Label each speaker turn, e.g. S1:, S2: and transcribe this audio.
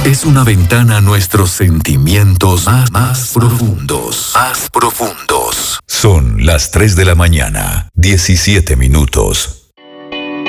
S1: es una ventana a nuestros sentimientos más profundos. Más profundos. Son las 3 de la mañana, 17 minutos.